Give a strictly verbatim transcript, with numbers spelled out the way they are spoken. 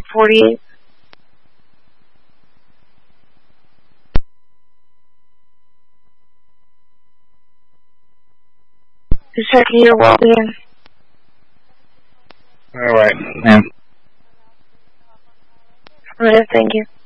forty-eight. Just checking your well-being. All right, ma'am. Alright, thank you.